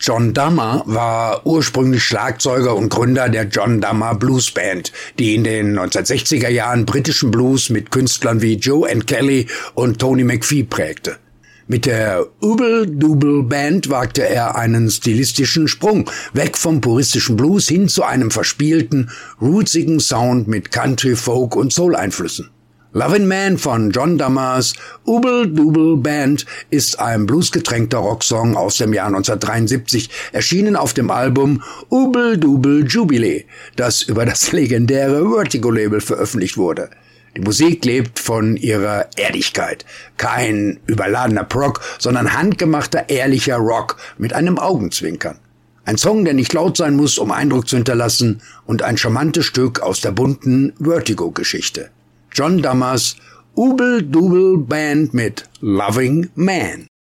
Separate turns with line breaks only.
John Dummer war ursprünglich Schlagzeuger und Gründer der John Dummer Blues Band, die in den 1960er Jahren britischen Blues mit Künstlern wie Joe and Kelly und Tony McPhee prägte. Mit der Ooble Dooble Band wagte er einen stilistischen Sprung, weg vom puristischen Blues hin zu einem verspielten, rootsigen Sound mit Country, Folk und Soul-Einflüssen. Lovin' Man von John Dummers Ooble Dooble Band ist ein bluesgetränkter Rocksong aus dem Jahr 1973, erschienen auf dem Album Ooble Dooble Jubilee, das über das legendäre Vertigo-Label veröffentlicht wurde. Die Musik lebt von ihrer Ehrlichkeit. Kein überladener Prog, sondern handgemachter, ehrlicher Rock mit einem Augenzwinkern. Ein Song, der nicht laut sein muss, um Eindruck zu hinterlassen, und ein charmantes Stück aus der bunten Vertigo-Geschichte. John Dummers Ooble Dooble Band mit Lovin' Man.